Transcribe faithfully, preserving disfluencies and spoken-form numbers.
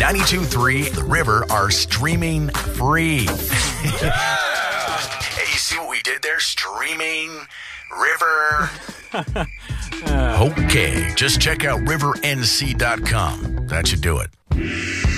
ninety-two point three The River are streaming free. Hey, you see what we did there? Streaming River. Okay, just check out river n c dot com. That should do it.